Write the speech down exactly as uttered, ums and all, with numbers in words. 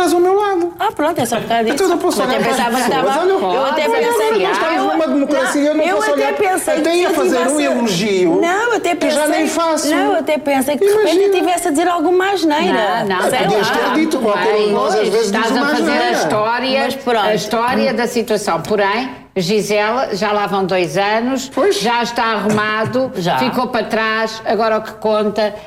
estás ao meu lado. Ah, pronto, é só por causa disso. Então não posso eu até olhar para pensava as que pessoas. estava... Olha, Eu até olha, pensei... nós estamos numa democracia, eu não eu posso até olhar... pensei Até ia que fazer tivesse- um elogio Não, eu até que pensei... já nem faço. Não, eu até pensei que de repente Imagina. eu estivesse a dizer alguma asneira. Não, não, sei podias lá. ter dito, qualquer um de nós às vezes diz Estás uma a fazer a asneira. história, Mas pronto. a história da situação. Porém, Gisela, já lá vão dois anos, Pois. já está arrumado, Já. ficou para trás, agora o que conta